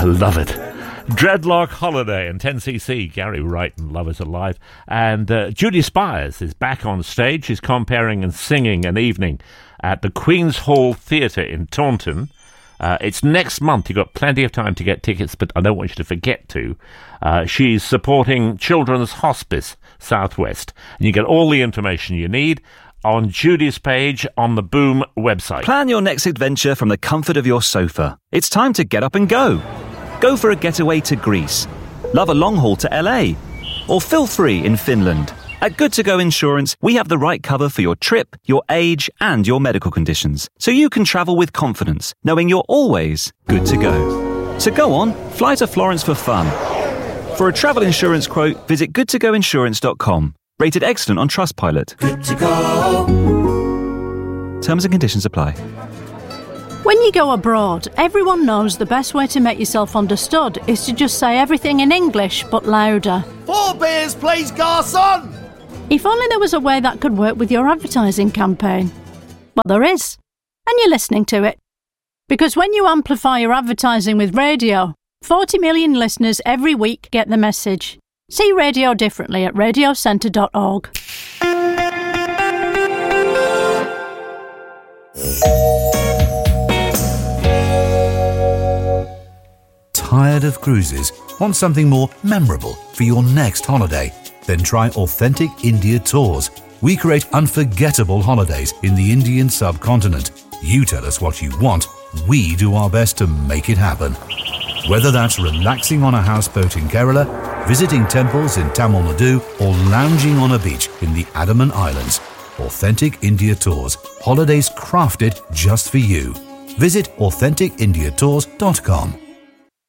love it. Dreadlock Holiday and 10cc, Gary Wright and Love Is Alive. And Judy Spires is back on stage. She's comparing and singing an evening at the Queen's Hall Theatre in Taunton. It's next month. You've got plenty of time to get tickets, but I don't want you to forget to. She's supporting Children's Hospice Southwest. And you get all the information you need on Judy's page on the Boom website. Plan your next adventure from the comfort of your sofa. It's time to get up and go. Go for a getaway to Greece. Love a long haul to LA. Or feel free in Finland. At Good To Go Insurance, we have the right cover for your trip, your age, and your medical conditions. So you can travel with confidence, knowing you're always good to go. So go on, fly to Florence for fun. For a travel insurance quote, visit goodtogoinsurance.com. Rated excellent on Trustpilot. Good to go. Terms and conditions apply. When you go abroad, everyone knows the best way to make yourself understood is to just say everything in English, but louder. 4 beers, please, garçon! If only there was a way that could work with your advertising campaign. Well, there is. And you're listening to it. Because when you amplify your advertising with radio, 40 million listeners every week get the message. See radio differently at radiocentre.org. Tired of cruises? Want something more memorable for your next holiday? Then try Authentic India Tours. We create unforgettable holidays in the Indian subcontinent. You tell us what you want, we do our best to make it happen. Whether that's relaxing on a houseboat in Kerala, visiting temples in Tamil Nadu, or lounging on a beach in the Andaman Islands, Authentic India Tours. Holidays crafted just for you. Visit AuthenticIndiaTours.com.